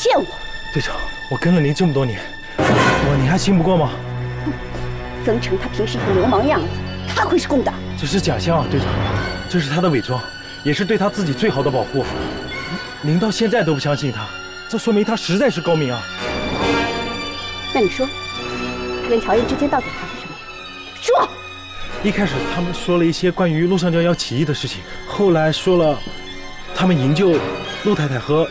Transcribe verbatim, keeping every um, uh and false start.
骗我！ 队长，我跟了您这么多年，我你还信不过吗？ 曾成他平时一副流氓样子，他会是共党？ 这是假象啊，队长，这是他的伪装，也是对他自己最好的保护。您到现在都不相信他，这说明他实在是高明啊。 那你说，他跟乔燕之间到底谈了什么？说。 一开始他们说了一些关于陆上将要起义的事情，后来说了他们营救陆太太和